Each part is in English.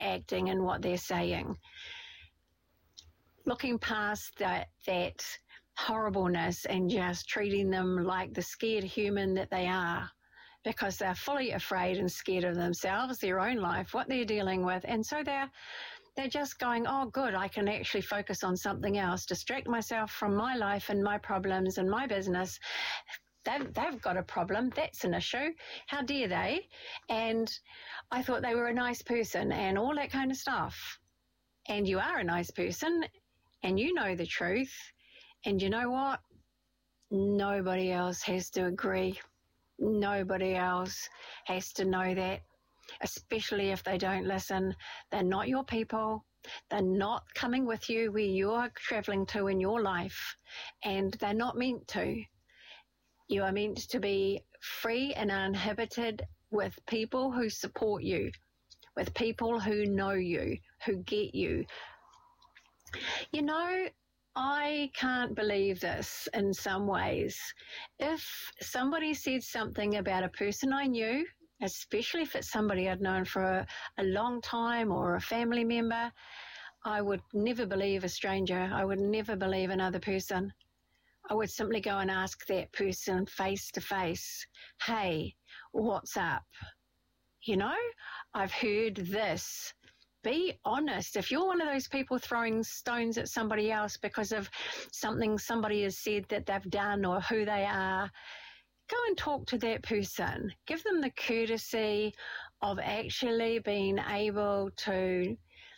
acting and what they're saying. Looking past that horribleness and just treating them like the scared human that they are, because they're fully afraid and scared of themselves, their own life, what they're dealing with. And so they're just going, oh, good, I can actually focus on something else, distract myself from my life and my problems and my business. They've got a problem. That's an issue. How dare they? And I thought they were a nice person and all that kind of stuff. And you are a nice person and you know the truth. And you know what? Nobody else has to agree. Nobody else has to know that, especially if they don't listen. They're not your people. They're not coming with you where you're traveling to in your life, and they're not meant to. You are meant to be free and uninhibited with people who support you, with people who know you, who get you. You know, I can't believe this in some ways. If somebody said something about a person I knew, especially if it's somebody I'd known for a long time or a family member, I would never believe a stranger. I would never believe another person. I would simply go and ask that person face to face, hey, what's up? You know, I've heard this. Be honest. If you're one of those people throwing stones at somebody else because of something somebody has said that they've done or who they are, go and talk to that person. Give them the courtesy of actually being able to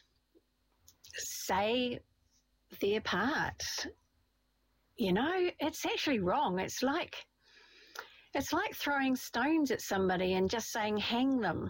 say their part. You know, it's actually wrong. It's like throwing stones at somebody and just saying hang them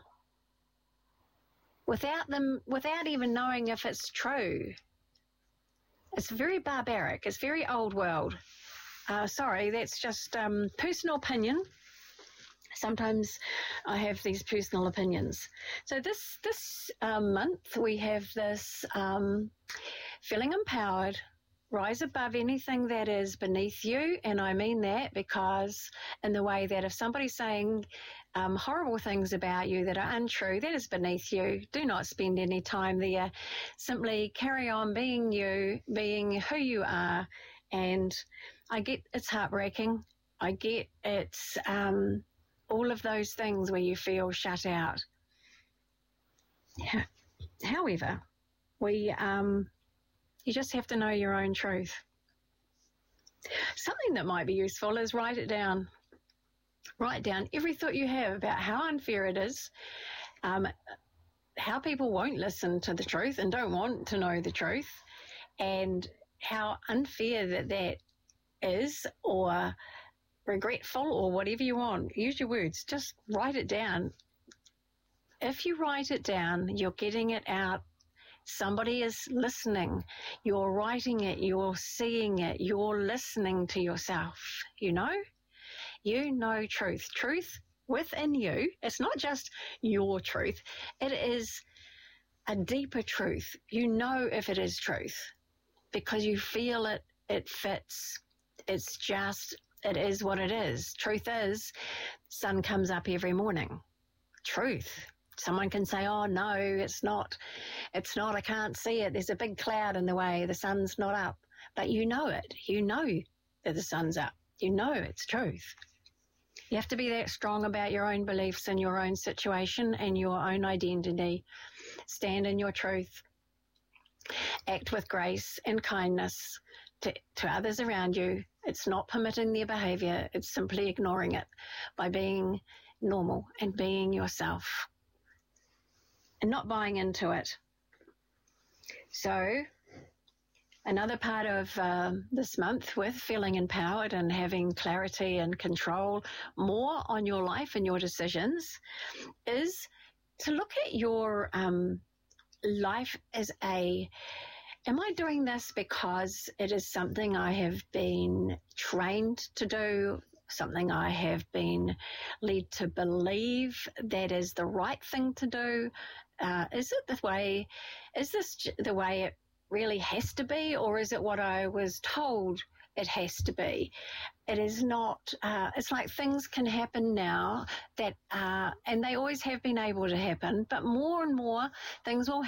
without even knowing if it's true. It's very barbaric. It's very old world. Sorry, that's just personal opinion. Sometimes I have these personal opinions. So this month we have this feeling empowered, rise above anything that is beneath you. And I mean that because in the way that if somebody's saying horrible things about you that are untrue, that is beneath you. Do not spend any time there. Simply carry on being you, being who you are. And I get it's heartbreaking. I get it's all of those things where you feel shut out. Yeah. However, you just have to know your own truth. Something that might be useful is write it down. Write down every thought you have about how unfair it is, how people won't listen to the truth and don't want to know the truth, and how unfair that is, or regretful, or whatever you want. Use your words. Just write it down. If you write it down, you're getting it out. Somebody is listening. You're writing it. You're seeing it. You're listening to yourself. You know truth. Truth within you. It's not just your truth. It is a deeper truth. You know if it is truth because you feel it. It fits. It's just, it is what it is. Truth is, sun comes up every morning. Truth. Someone can say, oh, no, it's not, I can't see it. There's a big cloud in the way, the sun's not up. But you know it. You know that the sun's up. You know it's truth. You have to be that strong about your own beliefs and your own situation and your own identity. Stand in your truth. Act with grace and kindness to others around you. It's not permitting their behaviour. It's simply ignoring it by being normal and being yourself and not buying into it. So another part of this month with feeling empowered and having clarity and control more on your life and your decisions is to look at your life as am I doing this because it is something I have been trained to do, something I have been led to believe that is the right thing to do? Is this the way it really has to be, or is it what I was told it has to be? It is not, it's like things can happen now that, and they always have been able to happen, but more and more things will